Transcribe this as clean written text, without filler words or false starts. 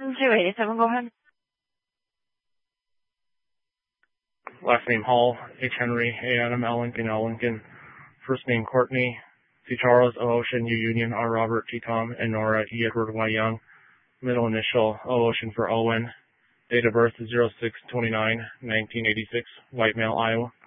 287, go ahead. Last name Hall, H. Henry, A. Adam, L. Lincoln, L. Lincoln. First name Courtney, C. Charles, O. Ocean, U. Union, R. Robert, T. Tom, and Nora, E. Edward, Y. Young. Middle initial, O. Ocean for Owen. Date of birth is 06/29/1986, white male, Iowa.